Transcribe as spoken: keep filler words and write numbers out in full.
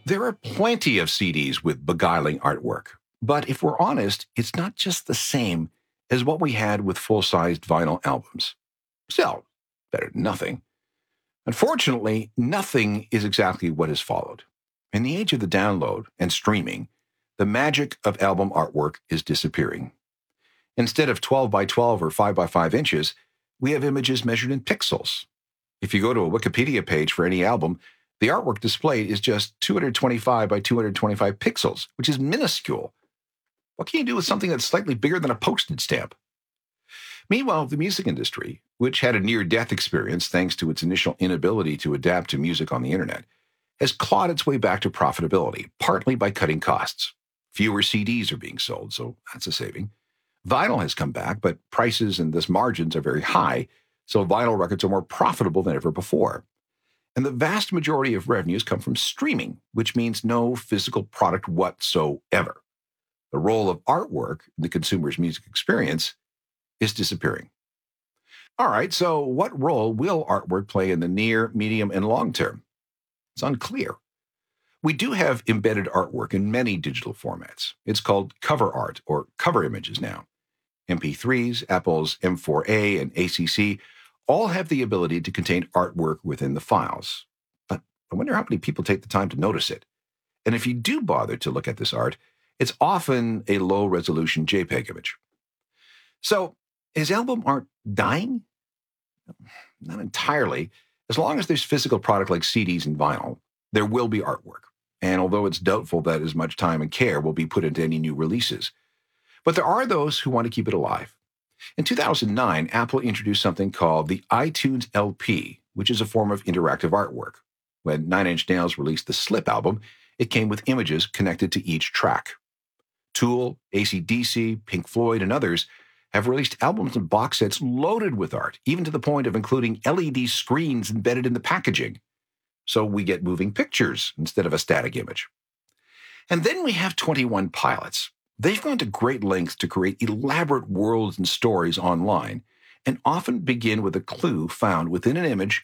There are plenty of C Ds with beguiling artwork, but if we're honest, it's not just the same as what we had with full-sized vinyl albums. Still, better than nothing. Unfortunately, nothing is exactly what has followed. In the age of the download and streaming, the magic of album artwork is disappearing. Instead of twelve by twelve or five by five inches, we have images measured in pixels. If you go to a Wikipedia page for any album, the artwork displayed is just two hundred twenty-five by two hundred twenty-five pixels, which is minuscule. What can you do with something that's slightly bigger than a postage stamp? Meanwhile, the music industry, which had a near-death experience thanks to its initial inability to adapt to music on the internet, has clawed its way back to profitability, partly by cutting costs. Fewer C Ds are being sold, so that's a saving. Vinyl has come back, but prices and thus margins are very high, so vinyl records are more profitable than ever before. And the vast majority of revenues come from streaming, which means no physical product whatsoever. The role of artwork in the consumer's music experience is disappearing. All right, so what role will artwork play in the near, medium, and long term? It's unclear. We do have embedded artwork in many digital formats. It's called cover art or cover images now. M P threes, Apple's M four A, and A C C all have the ability to contain artwork within the files. But I wonder how many people take the time to notice it. And if you do bother to look at this art, it's often a low-resolution JPEG image. So, is album art dying? Not entirely. As long as there's physical product like C Ds and vinyl, there will be artwork. And although it's doubtful that as much time and care will be put into any new releases. But there are those who want to keep it alive. In two thousand nine, Apple introduced something called the iTunes L P, which is a form of interactive artwork. When Nine Inch Nails released the Slip album, it came with images connected to each track. Tool, A C D C, Pink Floyd, and others have released albums and box sets loaded with art, even to the point of including L E D screens embedded in the packaging. So we get moving pictures instead of a static image. And then we have twenty-one Pilots. They've gone to great lengths to create elaborate worlds and stories online, and often begin with a clue found within an image